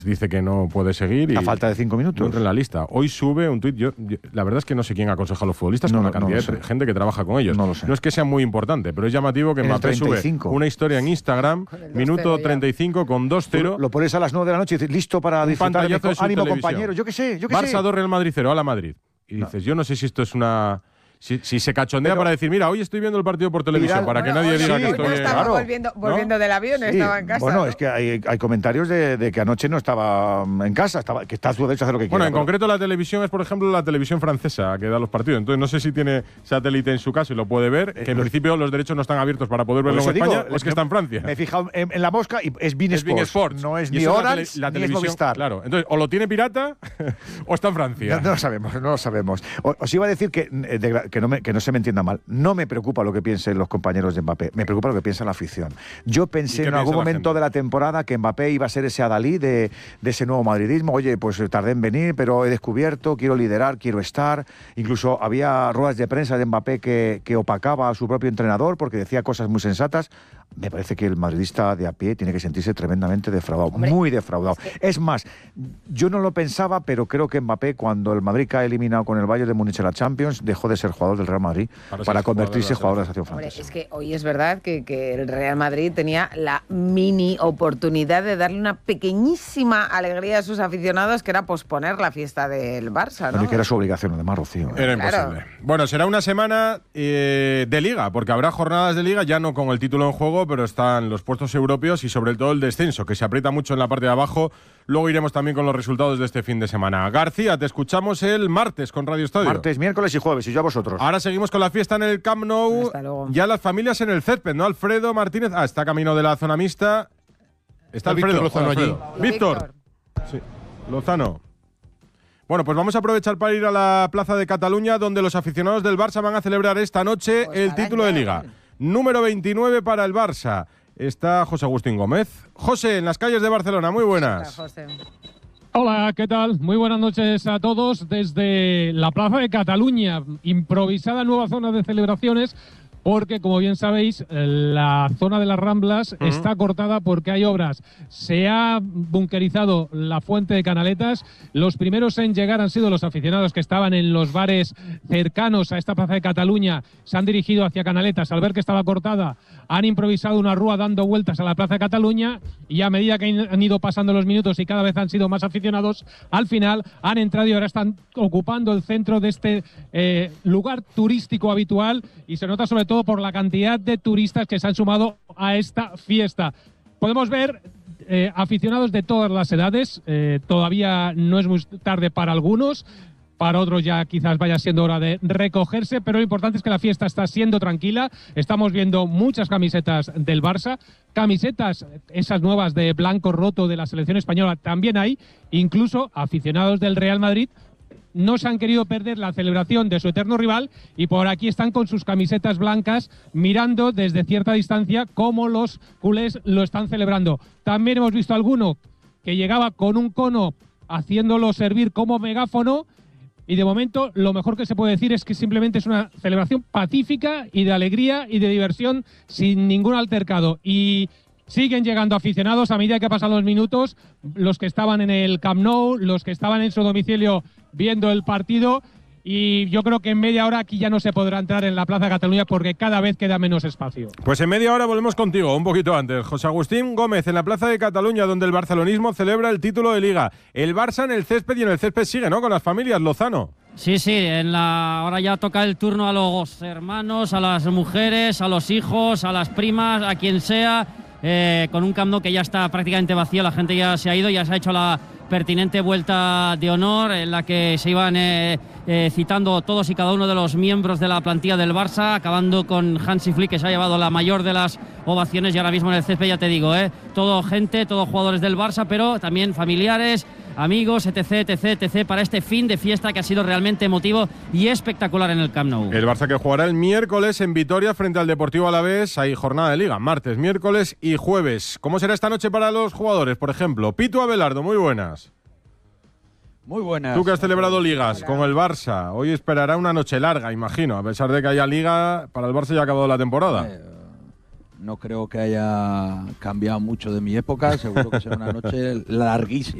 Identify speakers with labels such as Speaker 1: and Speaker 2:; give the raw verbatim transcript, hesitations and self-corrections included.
Speaker 1: dice que no puede seguir. Y
Speaker 2: a falta de cinco minutos.
Speaker 1: No entra en la lista. Hoy sube un tuit. Yo, yo, la verdad es que no sé quién aconseja a los futbolistas,
Speaker 2: no,
Speaker 1: con la
Speaker 2: no,
Speaker 1: cantidad
Speaker 2: no
Speaker 1: de gente que trabaja con ellos.
Speaker 2: No lo sé.
Speaker 1: No es que sea muy importante, pero es llamativo que Mbappé sube una historia en Instagram, minuto treinta y cinco con dos cero.
Speaker 2: Lo pones a las nueve de la noche y dices, listo para disfrutar de mi ánimo, compañero. Yo qué sé, yo qué sé.
Speaker 1: Barça dos, Real Madrid cero, a la Madrid. Y dices, no. yo no sé si esto es una... Si, si se cachondea pero, para decir, mira, hoy estoy viendo el partido por televisión,
Speaker 2: Viral,
Speaker 1: para
Speaker 2: bueno,
Speaker 1: que nadie
Speaker 2: sí,
Speaker 1: diga
Speaker 2: sí,
Speaker 1: que estoy...
Speaker 3: No estaba
Speaker 1: claro,
Speaker 3: volviendo, volviendo
Speaker 1: ¿no?
Speaker 3: del avión,
Speaker 2: sí,
Speaker 3: estaba en casa.
Speaker 2: Bueno,
Speaker 3: ¿no?
Speaker 2: es que hay, hay comentarios de, de que anoche no estaba en casa, estaba, que está a su derecho a hacer lo que quiera.
Speaker 1: Bueno, en
Speaker 2: pero...
Speaker 1: concreto la televisión es, por ejemplo, la televisión francesa que da los partidos. Entonces no sé si tiene satélite en su casa y lo puede ver, que en eh, principio los derechos no están abiertos para poder verlo en España, digo, o es que está en Francia.
Speaker 2: Me he fijado en, en la mosca y es Bein
Speaker 1: es
Speaker 2: Sports,
Speaker 1: Sports.
Speaker 2: No es
Speaker 1: y
Speaker 2: ni
Speaker 1: Orange,
Speaker 2: la, tele, la ni es Movistar.
Speaker 1: Claro, entonces o lo tiene pirata o está en Francia.
Speaker 2: No, no lo sabemos, no lo sabemos. O, os iba a decir que, de, que, no me, que no se me entienda mal, no me preocupa lo que piensen los compañeros de Mbappé, me preocupa lo que piensa la afición. Yo pensé en algún momento de la temporada que Mbappé iba a ser ese adalí de, de ese nuevo madridismo. Oye, pues tardé en venir, pero he descubierto, quiero liderar, quiero estar. Incluso había ruedas de prensa de Mbappé que, que opacaba a su propio entrenador porque decía cosas muy sensatas. Me parece que el madridista de a pie tiene que sentirse tremendamente defraudado, Hombre, muy defraudado. Es, que... es más, yo no lo pensaba, pero creo que Mbappé, cuando el Madrid ha eliminado con el Bayern de Múnich en la Champions, dejó de ser jugador del Real Madrid para, para convertirse en jugador de la selección francesa.
Speaker 3: Es que hoy es verdad que, que el Real Madrid tenía la mini oportunidad de darle una pequeñísima alegría a sus aficionados, que era posponer la fiesta del Barça, ¿no?
Speaker 2: Bueno, y que era su obligación, además, Rocío.
Speaker 1: Era claro. imposible. Bueno, será una semana eh, de Liga, porque habrá jornadas de Liga, ya no con el título en juego, pero están los puestos europeos y sobre todo el descenso, que se aprieta mucho en la parte de abajo. Luego iremos también con los resultados de este fin de semana. García, te escuchamos el martes con Radio Estadio.
Speaker 2: Martes, miércoles y jueves, y yo a vosotros.
Speaker 1: Ahora seguimos con la fiesta en el Camp Nou. Ya las familias en el césped, ¿no? Alfredo Martínez. Ah, está camino de la zona mixta. Está, está Alfredo Lozano allí. Víctor. Sí. Lozano. Bueno, pues vamos a aprovechar para ir a la Plaza de Cataluña, donde los aficionados del Barça van a celebrar esta noche pues el título de Liga. Número veintinueve para el Barça. Está José Agustín Gómez. José, en las calles de Barcelona, muy buenas.
Speaker 3: Hola,
Speaker 4: Hola, ¿qué tal? Muy buenas noches a todos desde la Plaza de Cataluña, improvisada nueva zona de celebraciones, porque, como bien sabéis, la zona de las Ramblas uh-huh. está cortada porque hay obras. Se ha bunkerizado la fuente de Canaletas. Los primeros en llegar han sido los aficionados que estaban en los bares cercanos a esta Plaza de Cataluña. Se han dirigido hacia Canaletas. Al ver que estaba cortada, han improvisado una rúa dando vueltas a la Plaza de Cataluña y a medida que han ido pasando los minutos y cada vez han sido más aficionados, al final han entrado y ahora están ocupando el centro de este eh, lugar turístico habitual, y se nota sobre todo todo por la cantidad de turistas que se han sumado a esta fiesta. Podemos ver eh, aficionados de todas las edades, eh, todavía no es muy tarde para algunos, para otros ya quizás vaya siendo hora de recogerse, pero lo importante es que la fiesta está siendo tranquila. Estamos viendo muchas camisetas del Barça, camisetas esas nuevas de blanco roto de la selección española también hay, incluso aficionados del Real Madrid no se han querido perder la celebración de su eterno rival y por aquí están con sus camisetas blancas mirando desde cierta distancia cómo los culés lo están celebrando. También hemos visto alguno que llegaba con un cono haciéndolo servir como megáfono, y de momento lo mejor que se puede decir es que simplemente es una celebración pacífica y de alegría y de diversión sin ningún altercado. Y siguen llegando aficionados a medida que pasan los minutos, los que estaban en el Camp Nou, los que estaban en su domicilio viendo el partido, y yo creo que en media hora aquí ya no se podrá entrar en la Plaza de Cataluña porque cada vez queda menos espacio.
Speaker 1: Pues en media hora volvemos contigo, un poquito antes. José Agustín Gómez, en la Plaza de Cataluña, donde el barcelonismo celebra el título de Liga. El Barça en el césped, y en el césped sigue, ¿no?, con las familias. Lozano.
Speaker 5: Sí, sí, en la... ahora ya toca el turno a los hermanos, a las mujeres, a los hijos, a las primas, a quien sea, eh, con un Camp Nou que ya está prácticamente vacío, la gente ya se ha ido, ya se ha hecho la pertinente vuelta de honor en la que se iban eh, eh, citando todos y cada uno de los miembros de la plantilla del Barça, acabando con Hansi Flick, que se ha llevado la mayor de las ovaciones, y ahora mismo en el césped, ya te digo, eh, todo gente, todos jugadores del Barça, pero también familiares, amigos, etc, etc, etc, para este fin de fiesta que ha sido realmente emotivo y espectacular en el Camp Nou.
Speaker 1: El Barça que jugará el miércoles en Vitoria frente al Deportivo Alavés. Hay jornada de Liga, martes, miércoles y jueves. ¿Cómo será esta noche para los jugadores, por ejemplo? Pitu Abelardo, muy buenas.
Speaker 6: Muy buenas.
Speaker 1: Tú que has celebrado ligas con el Barça, hoy esperará una noche larga, imagino, a pesar de que haya Liga, para el Barça ya ha acabado la temporada.
Speaker 6: Eh, no creo que haya cambiado mucho de mi época, seguro que será una noche larguísima.